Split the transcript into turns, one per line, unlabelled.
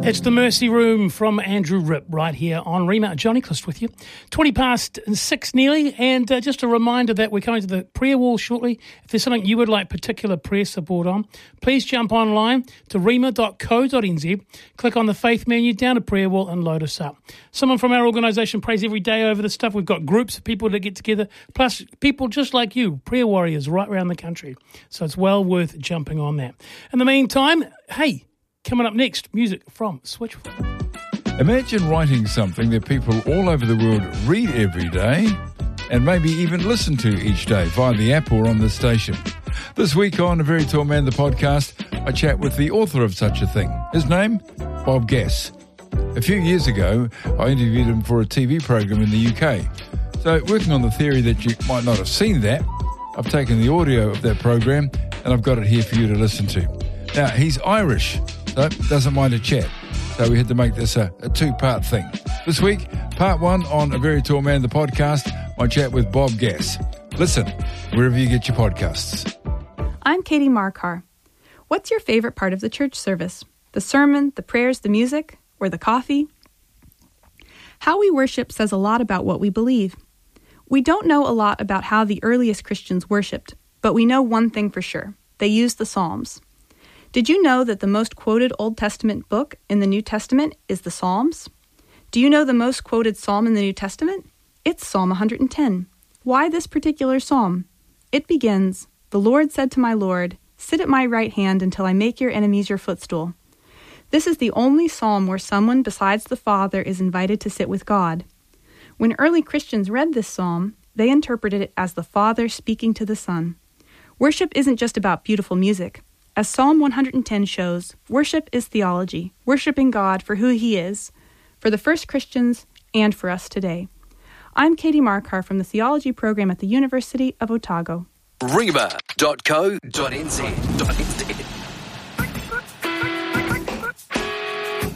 It's the Mercy Room from Andrew Ripp right here on Rima. Johnny Clist with you. 6:20 nearly, and just a reminder that we're coming to the prayer wall shortly. If there's something you would like particular prayer support on, please jump online to rima.co.nz, click on the faith menu, down to prayer wall and load us up. Someone from our organisation prays every day over this stuff. We've got groups of people that get together, plus people just like you, prayer warriors right around the country. So it's well worth jumping on that. In the meantime, hey, coming up next, music from Switchfoot.
Imagine writing something that people all over the world read every day and maybe even listen to each day via the app or on the station. This week on A Very Tall Man, the podcast, I chat with the author of such a thing. His name, Bob Gass. A few years ago, I interviewed him for a TV program in the UK. So working on the theory that you might not have seen that, I've taken the audio of that program and I've got it here for you to listen to. Now, he's Irish, so doesn't mind a chat. So we had to make this a two-part thing. This week, part one on A Very Tall Man, the podcast, my chat with Bob Gass. Listen, wherever you get your podcasts.
I'm Katie Markar. What's your favorite part of the church service? The sermon, the prayers, the music, or the coffee? How we worship says a lot about what we believe. We don't know a lot about how the earliest Christians worshipped, but we know one thing for sure. They used the Psalms. Did you know that the most quoted Old Testament book in the New Testament is the Psalms? Do you know the most quoted psalm in the New Testament? It's Psalm 110. Why this particular psalm? It begins, "The Lord said to my Lord, sit at my right hand until I make your enemies your footstool." This is the only psalm where someone besides the Father is invited to sit with God. When early Christians read this psalm, they interpreted it as the Father speaking to the Son. Worship isn't just about beautiful music. As Psalm 110 shows, worship is theology, worshiping God for who He is, for the first Christians and for us today. I'm Katie Markar from the theology program at the University of Otago.
Rima.co.nz